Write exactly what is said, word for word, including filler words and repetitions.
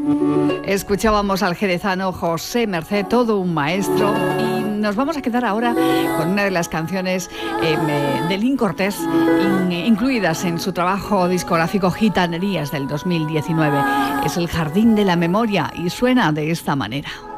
Escuchábamos al jerezano José Mercé, todo un maestro, y nos vamos a quedar ahora con una de las canciones eh, de Lin Cortés in, incluidas en su trabajo discográfico Gitanerías del dos mil diecinueve. Es El Jardín de la Memoria y suena de esta manera.